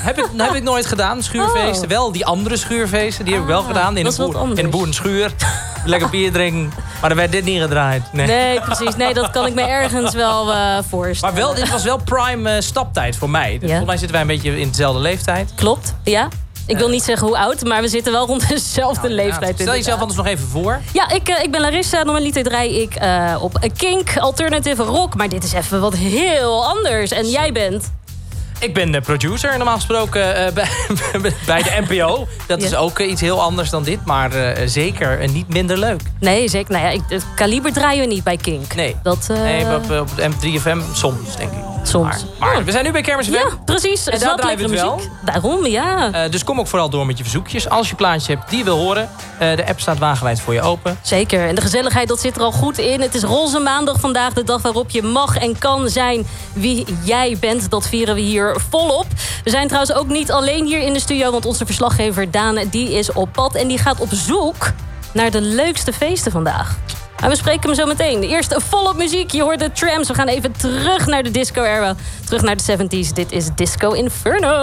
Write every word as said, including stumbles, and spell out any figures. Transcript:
heb ik, heb ik nooit gedaan, schuurfeesten. Oh. Wel die andere schuurfeesten, die ah, heb ik wel gedaan. In een, boer, in een boerenschuur. Lekker bier drinken. Maar dan werd dit niet gedraaid. Nee, nee precies. Nee, dat kan ik me ergens wel uh, voorstellen. Maar wel, dit was wel prime uh, staptijd voor mij. Dus ja. Volgens mij zitten wij een beetje in dezelfde leeftijd. Klopt, ja. Ik wil niet zeggen hoe oud, maar we zitten wel rond dezelfde nou, leeftijd. Stel jezelf anders nog even voor. Ja, ik, uh, ik ben Larissa. Normaliter draai ik uh, op Kink, Alternative Rock. Maar dit is even wat heel anders. En jij bent... Ik ben de producer, normaal gesproken uh, bij, bij de N P O. Dat ja. is ook uh, iets heel anders dan dit, maar uh, zeker uh, niet minder leuk. Nee, zeker. Nou ja, ik, het kaliber draaien we niet bij Kink. Nee, dat, uh... nee op, op de M drie F M soms, denk ik. Soms. Maar, maar oh. we zijn nu bij Kermis F M. Ja, precies. En daar draaien we het wel. Muziek. Daarom, ja. Uh, dus kom ook vooral door met je verzoekjes. Als je een plaatje hebt die je wil horen. Uh, de app staat wagenwijd voor je open. Zeker. En de gezelligheid, dat zit er al goed in. Het is Roze Maandag vandaag. De dag waarop je mag en kan zijn wie jij bent. Dat vieren we hier volop. We zijn trouwens ook niet alleen hier in de studio. Want onze verslaggever Daan, die is op pad. En die gaat op zoek naar de leukste feesten vandaag. En we spreken hem zo meteen. Eerst volop muziek. Je hoort de Trams. We gaan even terug naar de disco-era. Terug naar de zeventig. Dit is Disco Inferno.